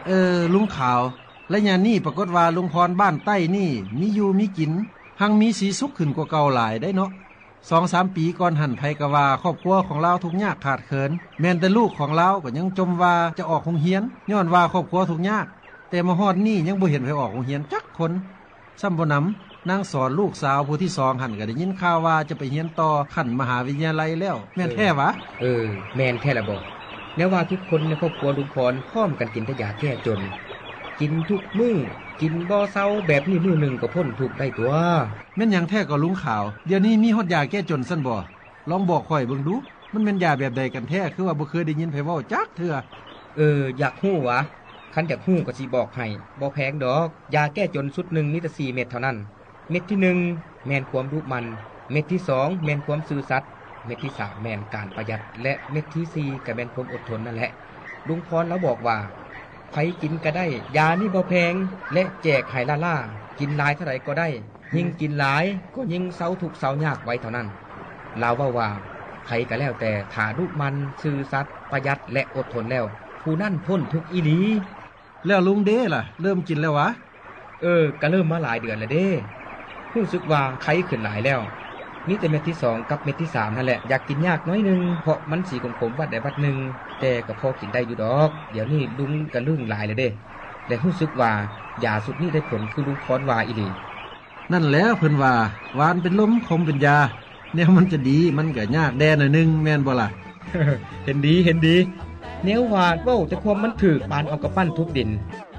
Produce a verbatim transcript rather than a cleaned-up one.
เออลุงขาวและยามนี้ปรากฏว่าลุงพรบ้านใต้นี่มีอยู่มีกินหังมีสีสุขขึ้นกว่าเก่าหลายได้เนาะ สองสาม ปีก่อนหันไผก็ว่าครอบครัวของเราทุกข์ยากขาดเขินแม้นแต่ลูกของเราก็ยังจมว่าจะออกโรงเรียนย้อนว่าครอบครัวทุกข์ยากแต่มาฮอดนี้ยังบ่เห็นไผออกโรงเรียนจักคนซ้ำบ่นำนางสอนลูกสาวผู้ที่สองหันก็ได้ยินข่าวว่าจะไปเรียนต่อขั้นมหาวิทยาลัยแล้วแม่นแท้วะเออแม่นแท้ละบ่แม้ว่าทุกคนในครอบครัวลุงพรพร้อมกันกินแต่ยาแก้จนกินทุกมื้อกินบ่เซาแบบนี้มื้อนึงก็พ้นทุกข์ได้ตัวแม่นหยังแท้ก็ลุงขาวเดี๋ยวนี้มีฮอดยาแก้จนซั่นบ่ลองบอกข่อยเบิ่งดูมันแม่นยาแบบใดกันแท้คือว่าบ่เคยได้ยินไผเว้าจักเทื่อเอออยากฮู้วะคันอยากฮู้ก็สิบอกให้บ่แพงดอกยาแก้จนชุดหนึ่งมีแต่สี่เม็ดเท่านั้นเม็ดที่หนึ่งแม่นความรู้มันเม็ดที่สองแม่นความซื่อสัตย์เม็ดที่สามแม่นการประหยัดและเม็ดที่สี่ก็แม่นความอดทนนั่นแหละลุงพรแล้วบอกว่าใครกินก็ได้ยานี่บ่แพงและแจกให้ล่าๆกินหลายเท่าไหร่ก็ได้ยิ่งกินหลายก็ยิ่งเซาทุกข์เซายากไว้เท่านั้นลาวว่าว่าใครก็แล้วแต่ถ้ารู้มันซื่อสัตย์ประหยัดและอดทนแล้วผู้นั้นพ้นทุกข์อีหลีแล้วลุงเด้ล่ะเริ่มกินแล้ววะเออก็เริ่มมาหลายเดือนแล้วเด้รู้สึกว่าไข้ขึ้นหลายแล้วมีแต่เม็ดที่สองกับเม็ดที่สามนั่นแหละอยากกินยากน้อยนึงเพราะมันสีขมๆวัดใดวัดหนึ่งแต่ก็พอกินได้อยู่ดอกเดี๋ยวนี้ลุงก็ลึ่งหลายเลยเด้แต่รู้สึกว่ายาสุดนี้ได้ผลคือลุงพรว่าอีหลีนั่นแล้วเพิ่นว่าหวานเป็นลมคมเป็นยาแนวมันจะดีมันก็ยากแดนหน่อยนึงแม่นบ่ล่ะเห็นดีเห็นดีแนวหวานเว้าแต่ความมันถูกปานเอากระปั้นทุบดิน